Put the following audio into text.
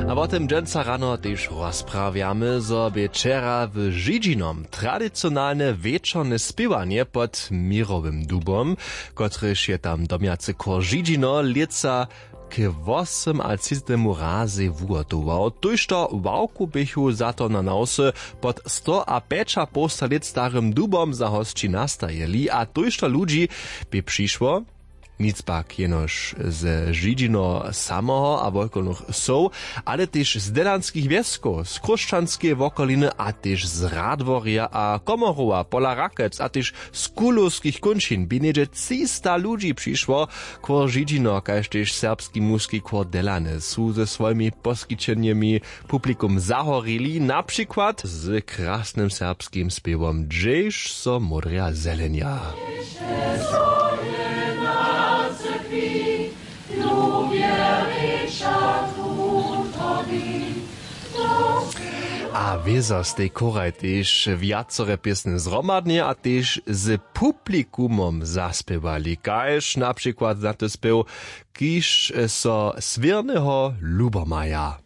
A potem dżęca rano też rozprawiamy, zo wieczera w Żydžinom tradycjonalne wieczorne śpiewanie pod mirowym dubom, kotryż je tam domiacy kor Żydžino lieca k 8 a 30 razy wurtował. Tuż to wałku bychu za to na nosy pod 100 a 5,5 lat starym dubom za hosci nastajeli, a tuż to ludzi by przyszło, nic pak jenoż z Żydžino samoho a wokolnych soł, ale też z delanskich wiesków, z kruszczanskiej wokoliny, a też z Radworia a Komorowa, pola Rakec, a też z kulowskich kunčin. By niedzie 300 ludzi przyszło, kor Żydžino, kaž też serbski muski kor Delane są ze swoimi poskiczeniami publikum zahorili, na przykład z krasnym serbskim śpiewom Dżeś so modria zelenia. A wiezo z tej koraj też wiacore piesne zromadnie, a też z publikumom zaspiewali. Kaž na przykład za to spiew Kiž so Svierneho Lubomaja.